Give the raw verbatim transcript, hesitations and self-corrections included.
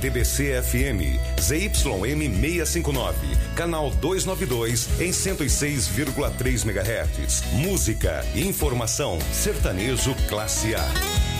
T B C F M, Z Y M seiscentos e cinquenta e nove, canal duzentos e noventa e dois, em cento e seis vírgula três megahertz. Música e informação, sertanejo classe A.